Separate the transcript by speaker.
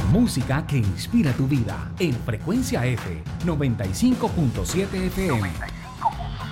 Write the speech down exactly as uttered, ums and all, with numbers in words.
Speaker 1: música que inspira tu vida en Frecuencia F noventa y cinco punto siete F M.